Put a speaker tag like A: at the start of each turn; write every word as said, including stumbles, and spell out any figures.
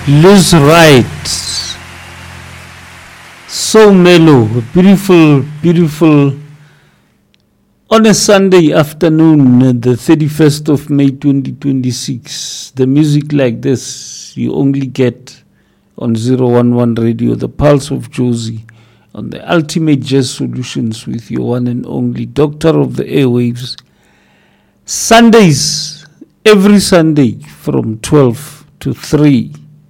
A: Lose Right. So mellow, beautiful, beautiful. On a Sunday afternoon, the thirty-first of May twenty twenty-six, the music like this you only get on zero one one Radio, the Pulse of Josie, on the Ultimate Jazz Solutions with your one and only Doctor of the Airwaves. Sundays, every Sunday from twelve to three.